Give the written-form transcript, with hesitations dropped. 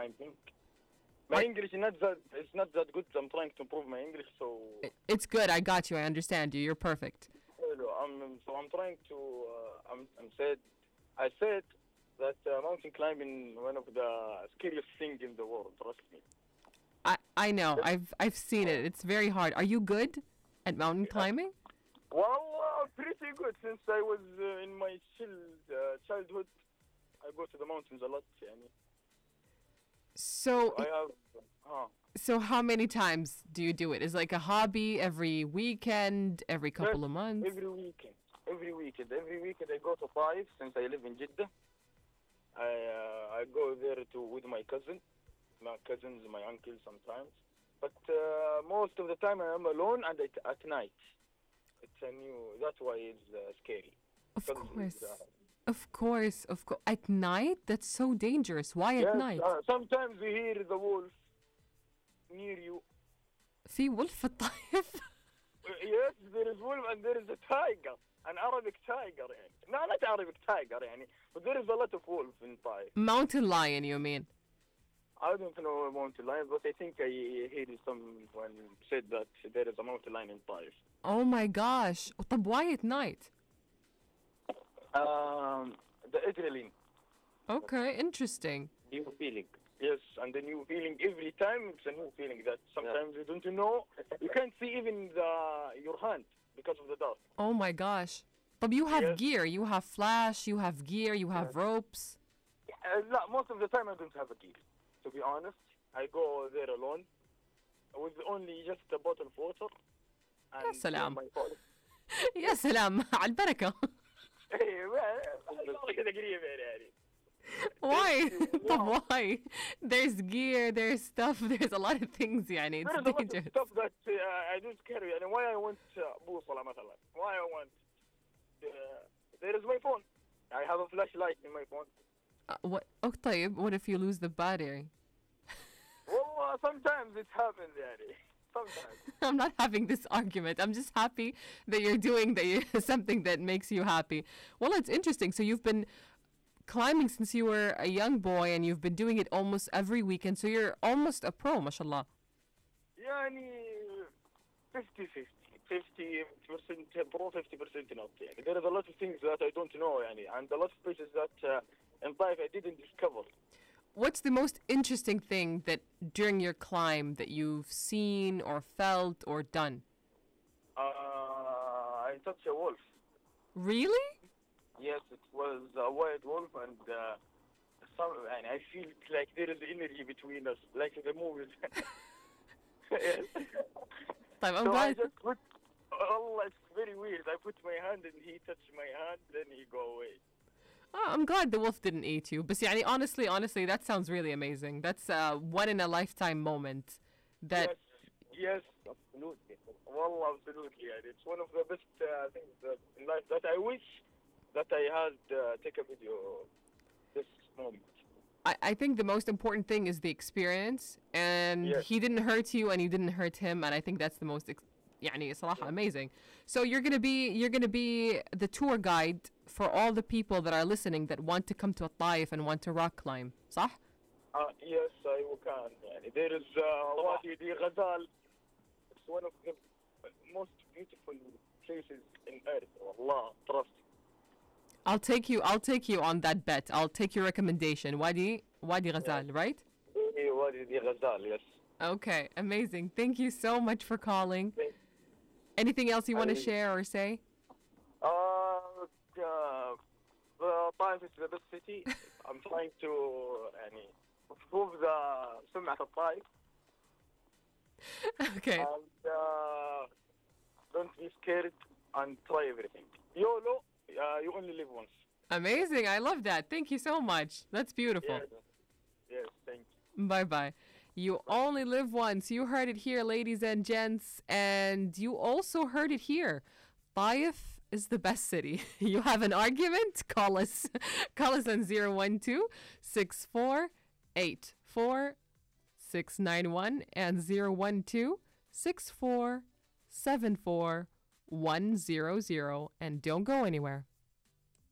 I think. My English is not that it's not that good. I'm trying to improve my English, so It's good. I got you. I understand you. You're perfect. I'm trying to. I'm said. I said that mountain climbing one of the scariest things in the world. Trust me. I know. I've seen it. It's very hard. Are you good at mountain climbing? Well, pretty good since I was in my childhood. I go to the mountains a lot. يعني. So I have. so how many times do you do it? Is it like a hobby every weekend, every couple of months? Every weekend. Every weekend I go to Taif since I live in Jeddah. I go there with my cousins, my uncles sometimes. But most of the time I am alone and at night. It's a new. That's why it's scary. Of Because course. it's, Of course, of course. At night? That's so dangerous. Why at yes, night? sometimes you hear the wolf near you. في wolf في الطائف. Yes, there is wolf and there is a tiger, an Arabic tiger. يعني. No, not Arabic tiger, يعني. But there is a lot of wolf in Taif. Mountain lion, you mean? I don't know a mountain lion, but I think I heard someone said that there is a mountain lion in Taif. Oh my gosh. طب why at night? The adrenaline. Okay, interesting. New feeling. Yes, and the new feeling every time it's a new feeling that sometimes you don't know. You can't see even your hand because of the dark. Oh my gosh. But you have Yes. gear. You have flash, you have gear, you have ropes. No, most of the time I don't have a key. To be honest, I go there alone with only just a bottle of water and سلام. my phone. يا سلام على البركة. كده قريب يعني. Why? طب why? There's gear, there's stuff, there's a lot of things يعني. There is It's a lot of dangerous. stuff that I don't carry. يعني why I want بوصلة مثلا. Why I want there is my phone. I have a flashlight in my phone. What? Oh, طيب. What if you lose the battery? Well, sometimes it happens يعني. Sometimes. I'm not having this argument. I'm just happy that you're doing something that makes you happy. Well, it's interesting. So you've been climbing since you were a young boy and you've been doing it almost every weekend. So you're almost a pro, mashallah. يعني 50-50. 50% pro, 50% not. يعني. There is a lot of things that I don't know يعني, and a lot of places that in life I didn't discover. What's the most interesting thing that during your climb that you've seen or felt or done? I touched a wolf. Really? Yes, it was a white wolf, and and I feel like there is energy between us, like in the movies. Yes. طيب, I'm So I glad. just put. Oh, it's very weird. I put my hand and he touched my hand, then he go away. Oh, I'm glad the wolf didn't eat you. But يعني, honestly, that sounds really amazing. That's a one in a lifetime moment. That Yes, absolutely. Well, absolutely. And it's one of the best things in life that I wish that I had take a video this moment. I think the most important thing is the experience, and Yes. he didn't hurt you, and you didn't hurt him, and I think that's the most, يعني صراحة amazing. So you're gonna be the tour guide for all the people that are listening that want to come to a Taif and want to rock climb. صح? Yes, I can. يعني. There is Wadi Di Ghazal. It's one of the most beautiful places in Earth. Allah, trust. I'll take you on that bet. I'll take your recommendation. Wadi Ghazal, right? Wadi Di Ghazal, yes. Okay, amazing. Thank you so much for calling. Anything else you want to share or say? Taif is the best city. I'm trying to improve the سمعة الطائف. Okay. And don't be scared and try everything. YOLO, you only live once. Amazing. I love that. Thank you so much. That's beautiful. Yes, thank you. Bye-bye. You only live once. You heard it here, ladies and gents, and you also heard it here. Taif is the best city. You have an argument? Call us. Call us on 012-6484-691 and 012-6474-100. And don't go anywhere.